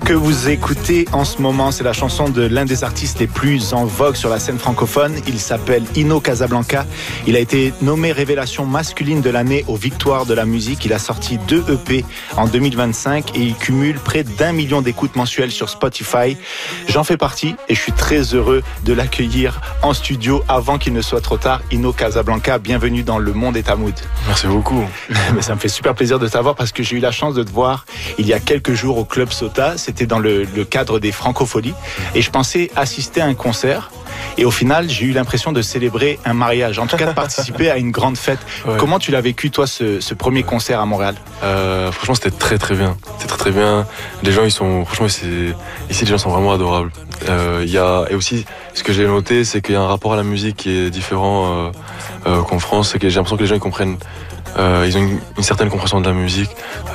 que vous écoutez en ce moment, c'est la chanson de l'un des artistes les plus en vogue sur la scène francophone. Il s'appelle Ino Casablanca. Il a été nommé révélation masculine de l'année aux Victoires de la musique. Il a sorti 2 EP en 2025 et il cumule près d'1 million d'écoutes mensuelles sur Spotify. J'en fais partie et je suis très heureux de l'accueillir en studio avant qu'il ne soit trop tard. Ino Casablanca, bienvenue dans Le Monde est à Mood. Merci beaucoup. Mais ça me fait super plaisir de t'avoir parce que j'ai eu la chance de te voir il y a quelques jours au Club Sota. C'était dans le cadre des Francopholies et je pensais assister à un concert et au final j'ai eu l'impression de célébrer un mariage, en tout cas de participer à une grande fête. Ouais. Comment tu l'as vécu toi ce premier concert à Montréal? Franchement c'était très bien. C'était très bien. Les gens ils sont franchement ici les gens sont vraiment adorables. Et aussi ce que j'ai noté c'est qu'il y a un rapport à la musique qui est différent qu'en France. C'est que j'ai l'impression que les gens ils comprennent. Ils ont une certaine compréhension de la musique.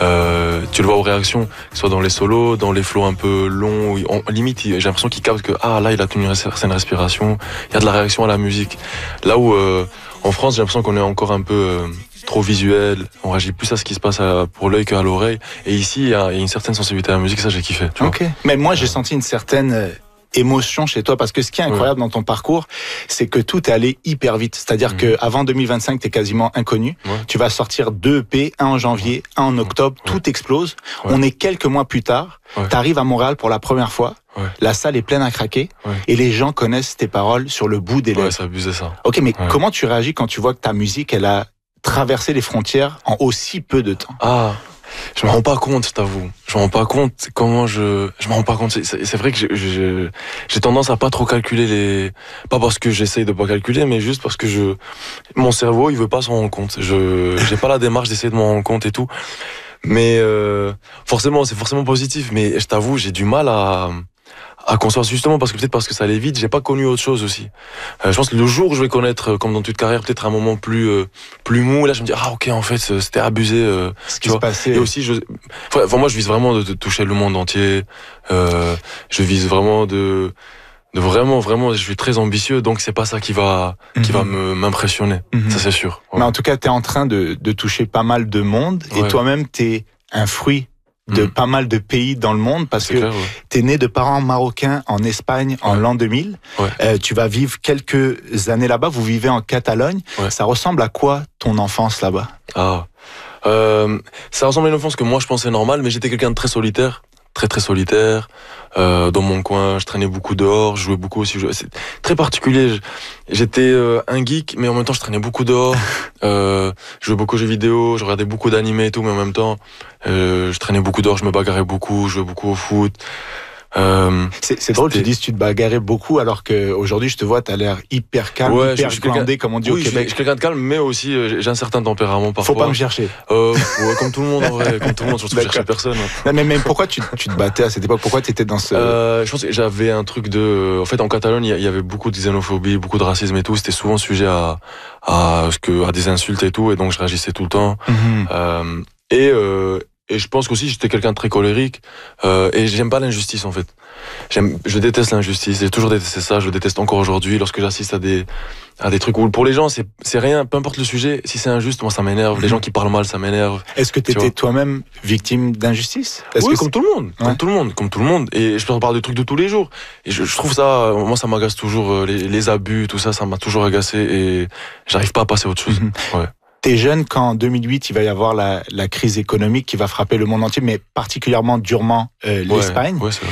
Tu le vois aux réactions, que ce soit dans les solos, dans les flows un peu longs. Limite, j'ai l'impression qu'ils captent que là, il a tenu une certaine respiration. Il y a de la réaction à la musique. Là où en France, j'ai l'impression qu'on est encore un peu trop visuel. On réagit plus à ce qui se passe pour l'œil qu'à l'oreille. Et ici, il y a une certaine sensibilité à la musique. Ça, j'ai kiffé. Tu vois. Mais moi, j'ai senti une certaine émotion chez toi, parce que ce qui est incroyable dans ton parcours, c'est que tout est allé hyper vite. C'est-à-dire que avant 2025, t'es quasiment inconnu. Tu vas sortir 2 EP, un en janvier, un en octobre, tout explose. On est quelques mois plus tard, t'arrives à Montréal pour la première fois. La salle est pleine à craquer et les gens connaissent tes paroles sur le bout des lèvres. C'est abusé ça. Ok, mais comment tu réagis quand tu vois que ta musique, elle a traversé les frontières en aussi peu de temps? Je me rends pas compte, je t'avoue. Je me rends pas compte comment je me rends pas compte. C'est vrai que j'ai tendance à pas trop calculer pas parce que j'essaye de pas calculer, mais juste parce que mon cerveau, il veut pas s'en rendre compte. J'ai pas la démarche d'essayer de m'en rendre compte et tout. Mais, c'est forcément positif, mais je t'avoue, j'ai du mal à concevoir, justement parce que ça allait vite, j'ai pas connu autre chose aussi. Je pense que le jour où je vais connaître, comme dans toute carrière, peut-être un moment plus mou, là je me dis ok, en fait c'était abusé ce qui se passait. Et aussi moi je vise vraiment de toucher le monde entier. Je vise vraiment vraiment, je suis très ambitieux, donc c'est pas ça qui va m'impressionner, ça c'est sûr. Mais en tout cas, t'es en train de toucher pas mal de monde et toi-même t'es un fruit de pas mal de pays dans le monde, parce que t'es né de parents marocains en Espagne en l'an 2000. Tu vas vivre quelques années là-bas. Vous vivez en Catalogne. Ça ressemble à quoi ton enfance là-bas? Ça ressemble à une enfance que moi je pensais normale, mais j'étais quelqu'un de très solitaire. Très solitaire, dans mon coin, je traînais beaucoup dehors, je jouais beaucoup aussi, c'est très particulier. J'étais un geek, mais en même temps je traînais beaucoup dehors, je jouais beaucoup aux jeux vidéo, je regardais beaucoup d'animés et tout, mais en même temps je traînais beaucoup dehors, je me bagarrais beaucoup, je jouais beaucoup au foot. C'est drôle, tu dis que tu te bagarrais beaucoup, alors qu'aujourd'hui je te vois, t'as l'air hyper calme, hyper glandé, comme on dit au Québec. Je suis quelqu'un de calme, mais aussi j'ai un certain tempérament parfois. Faut pas me chercher. Comme tout le monde en vrai, comme tout le monde, surtout que je cherchais personne. Non, mais pourquoi tu te battais à cette époque? Pourquoi t'étais dans ce... Je pense que j'avais un truc en fait en Catalogne, il y avait beaucoup de xénophobie, beaucoup de racisme et tout, c'était souvent sujet à des insultes et tout, et donc je réagissais tout le temps. Et je pense qu'aussi j'étais quelqu'un de très colérique, et j'aime pas l'injustice en fait. Je déteste l'injustice, j'ai toujours détesté ça, je le déteste encore aujourd'hui lorsque j'assiste à des trucs où pour les gens c'est rien, peu importe le sujet, si c'est injuste, moi ça m'énerve, les gens qui parlent mal ça m'énerve. Est-ce que t'étais toi-même victime d'injustice? Oui, comme tout le monde, et je parle de trucs de tous les jours. Et je trouve ça, moi ça m'agace toujours, les abus, tout ça m'a toujours agacé et j'arrive pas à passer à autre chose. T'es jeune quand en 2008 il va y avoir la crise économique qui va frapper le monde entier, mais particulièrement durement l'Espagne.